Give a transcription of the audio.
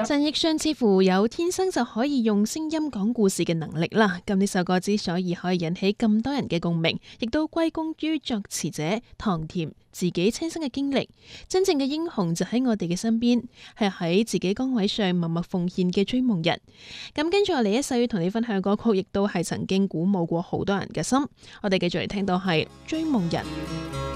陳奕迅似乎有天生就可以用聲音講故事嘅能力啦。咁呢首歌之所以可以引起咁多人嘅共鳴，亦都歸功於作詞者唐恬自己親身嘅經歷。真正嘅英雄就喺我哋嘅身邊，係喺自己崗位上默默奉獻嘅追夢人。咁跟住我嚟一首要同你分享嘅歌曲，亦都係曾經鼓舞過好多人嘅心。我哋繼續嚟聽到係追夢人。